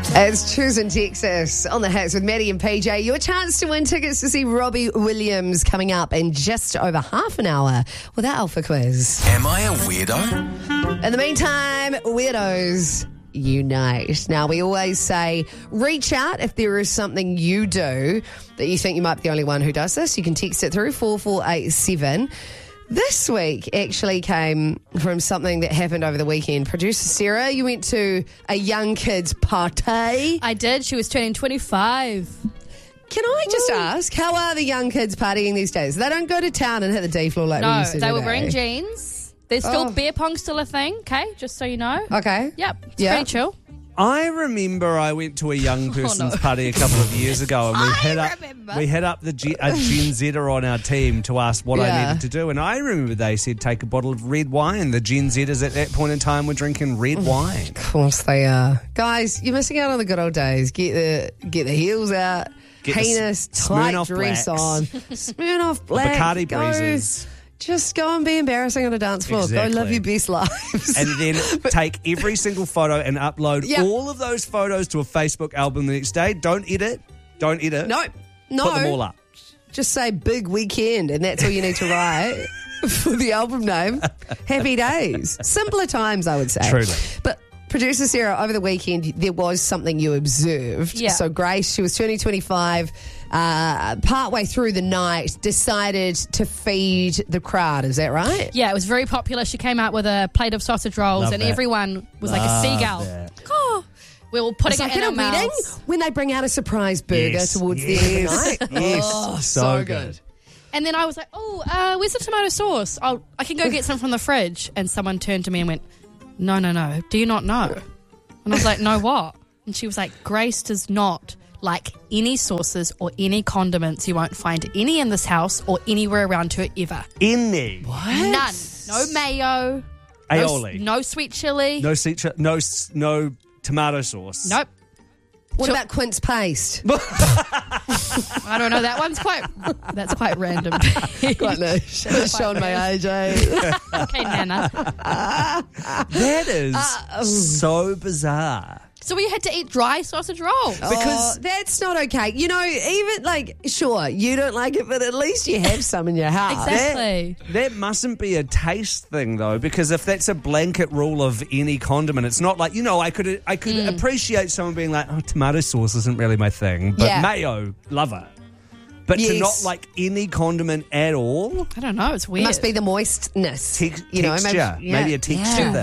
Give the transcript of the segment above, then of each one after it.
It's Choosing Texas on the Hits with Maddie and PJ. Your chance to win tickets to see Robbie Williams coming up in just over half an hour with our Alpha Quiz. Am I a weirdo? In the meantime, weirdos unite. Now, we always say reach out if there is something you do that you think you might be the only one who does this. You can text it through 4487. This week actually came from something that happened over the weekend. Producer Sarah, you went to a young kid's party. I did. She was turning 25. Can I just ask, how are the young kids partying these days? They don't go to town and hit the D floor like we No, used to. they do were wearing jeans. There's still beer pong still a thing, okay? Just so you know. Okay. Yep. It's pretty chill. I remember I went to a young person's party a couple of years ago, and we hit up a Gen Zer on our team to ask what I needed to do, and I remember they said take a bottle of red wine. The Gen Zers at that point in time were drinking red wine. Of course they are, guys. You're missing out on the good old days. Get the heels out, heinous tight dress on, Smirnoff Black, Bacardi breezes. Just go and be embarrassing on a dance floor. Exactly. Go live your best lives. And then take every single photo and upload all of those photos to a Facebook album the next day. Don't edit. No. Put them all up. Just say Big Weekend, and that's all you need to write for the album name. Happy days. Simpler times, I would say. Truly. But producer Sarah, over the weekend, there was something you observed. Yeah. So Grace, she was turning 25, partway through the night, decided to feed the crowd. Is that right? Yeah, it was very popular. She came out with a plate of sausage rolls, Love and that. everyone was like a seagull. Oh, we were putting It's like it in at our a wedding mouths. when they bring out a surprise burger towards the end of the night. Yes. Oh, So good. And then I was like, where's the tomato sauce? I can go get some from the fridge. And someone turned to me and went, no. Do you not know? And I was like, no, what? And she was like, Grace does not like any sauces or any condiments. You won't find any in this house or anywhere around her ever. Any. None. No mayo. Aioli. No sweet chili. No tomato sauce. Nope. What about quince paste? I don't know. That's quite random. Quite nice. Showing my age, eh? Okay, Nana. That is so bizarre. So we had to eat dry sausage rolls. Because that's not okay. You know, even sure, you don't like it, but at least you have some in your house. Exactly. That mustn't be a taste thing, though, because if that's a blanket rule of any condiment, it's not like, I could appreciate someone being like, oh, tomato sauce isn't really my thing, but mayo, love it. But to not like any condiment at all? I don't know. It's weird. Must be the moistness. Texture. Maybe a texture Too thing.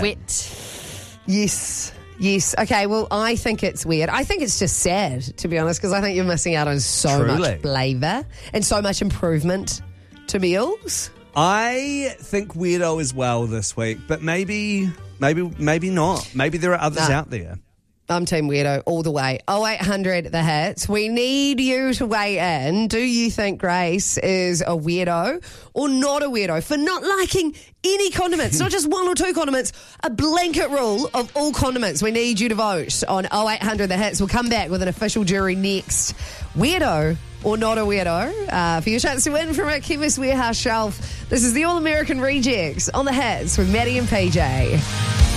wet. Yes. Okay, well, I think it's weird. I think it's just sad, to be honest, because I think you're missing out on so much flavour and so much improvement to meals. I think weirdo as well this week, but maybe not. Maybe there are others out there. I'm Team Weirdo all the way. 0800 The Hits. We need you to weigh in. Do you think Grace is a weirdo or not a weirdo for not liking any condiments, not just one or two condiments, a blanket rule of all condiments? We need you to vote on 0800 The Hits. We'll come back with an official jury next. Weirdo or not a weirdo? For your chance to win from our Chemist Warehouse shelf, this is the All American Rejects on The Hits with Maddie and PJ.